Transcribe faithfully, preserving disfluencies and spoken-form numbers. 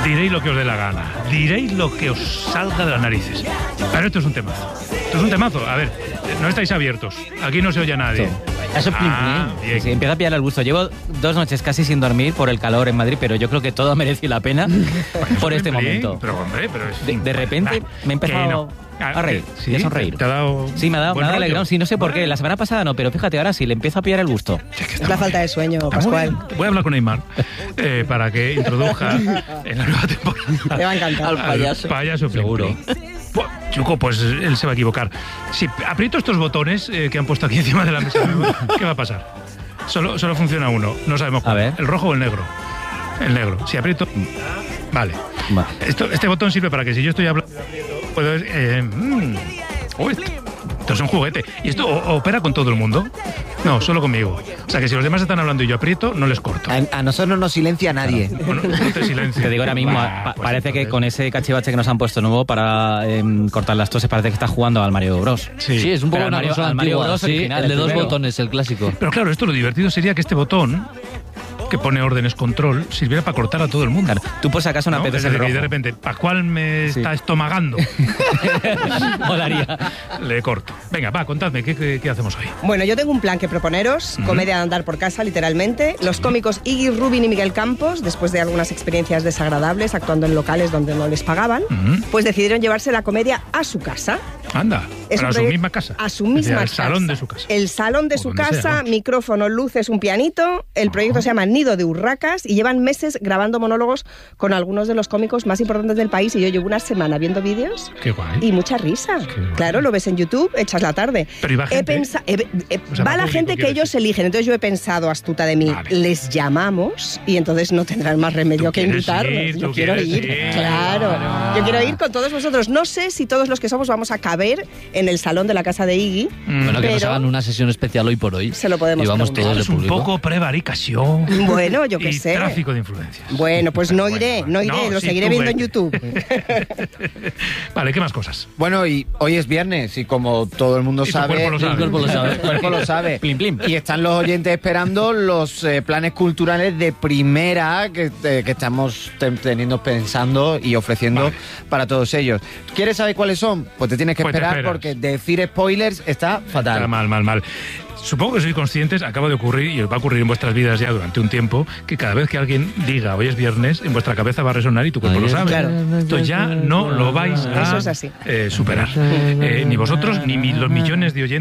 Diréis lo que os dé la gana, diréis lo que os salga de las narices. Pero esto es un temazo. Esto es un temazo. A ver, no estáis abiertos. Aquí no se oye a nadie. Eso Ah, plim, bien. sí, empieza a pillar el gusto. Llevo dos noches casi sin dormir por el calor en Madrid, pero yo creo que todo merece la pena por este Hombre, momento. Pero hombre, pero es... De, de repente Bah, me he empezado que no. Ah, a reír, ¿sí? y a sonreír. ¿Te ha dado Sí, me ha dado, me buen ha dado rollo? alegrón. Sí, no sé por qué. Bueno. La semana pasada no, pero fíjate, ahora sí, le empiezo a pillar el gusto. Es la falta de sueño, Está muy Pascual. bien. Voy a hablar con Neymar eh, para que introduzca en la nueva temporada Te va a encantar. Al payaso. payaso Plim Seguro. Plim. Buah, Chuco, pues él se va a equivocar. Si aprieto estos botones eh, que han puesto aquí encima de la mesa, ¿qué va a pasar? Solo, solo funciona uno, no sabemos cuál. A ver. ¿El rojo o el negro? El negro. Si aprieto... Vale. Va. Esto, este botón sirve para que si yo estoy hablando... Puedo... Eh, mm, oh, esto, esto es un juguete. ¿Y esto o- opera con todo el mundo? No, solo conmigo. O sea que si los demás están hablando y yo aprieto, no les corto. A, a nosotros no nos silencia nadie. Bueno, ponte silencio. Te digo ahora mismo, Bah, pa- pues parece que entonces- con ese cachivache que nos han puesto nuevo para em, cortar las toses, parece que está jugando al Mario Bros. Sí. Sí, es un poco Pero una al Mario- consola al Mario antigua, Bros. sí, original, el de el dos primero. botones, el clásico. Pero claro, esto lo divertido sería que este botón, que pone órdenes control, sirviera para cortar a todo el mundo. Claro, tú por si acaso no ¿No? Es apeteces el decir, que de rojo. repente, Pascual me Sí. está estomagando. Molaría. Le corto. Venga, va, contadme, ¿qué, qué, qué hacemos hoy? Bueno, yo tengo un plan que proponeros, Ujú. comedia de andar por casa, literalmente. Los cómicos Iggy Rubin y Miguel Campos, después de algunas experiencias desagradables actuando en locales donde no les pagaban, Ujú. pues decidieron llevarse la comedia a su casa. Anda, Es para un su proye- misma casa. A su Es decir, misma al casa. salón de su casa. El salón de O su donde casa, sea, vamos. micrófono, luces, un pianito. El proyecto se llama Nido de Urracas y llevan meses grabando monólogos con algunos de los cómicos más importantes del país. Y yo llevo una semana viendo vídeos Qué guay. y mucha risa. Qué guay. Claro, lo ves en YouTube, echas la tarde. Pero ¿y va He gente? pensa- he- he- O sea, va va la público, gente que quiero ellos decir. eligen. Entonces yo he pensado, astuta de mí, Vale. les llamamos y entonces no tendrán más remedio Tú que quieres invitarnos. ir, yo tú quiero quieres ir, ir. claro. Claro. Yo quiero ir con todos vosotros. No sé si todos los que somos vamos a caber en el salón de la casa de Iggy. Mm, Bueno, que nos Pero- hagan una sesión especial hoy por hoy. Se lo podemos Y vamos preguntar. todos de es un público. poco prevaricación. Bueno, yo qué y sé. tráfico de influencias. Bueno, pues no Bueno, iré, bueno. no iré, lo sí, seguiré tú viendo en vete. YouTube. Vale, ¿qué más cosas? Bueno, y hoy es viernes y como todo el mundo Y tu sabe... cuerpo lo sabe. El cuerpo lo sabe. El cuerpo lo sabe. Plim, plim. Y están los oyentes esperando los eh, planes culturales de primera que, eh, que estamos te- teniendo pensando y ofreciendo Vale. para todos ellos. ¿Quieres saber cuáles son? Pues te tienes que Pues te esperar esperas. porque decir spoilers está fatal. Está mal, mal, mal. Supongo que sois conscientes, acaba de ocurrir y os va a ocurrir en vuestras vidas ya durante un tiempo, que cada vez que alguien diga hoy es viernes, en vuestra cabeza va a resonar y tu cuerpo Ay, lo sabe. claro. Esto ya no lo vais a Eso es así. eh, superar. Eh, ni vosotros, ni mi- los millones de oyentes.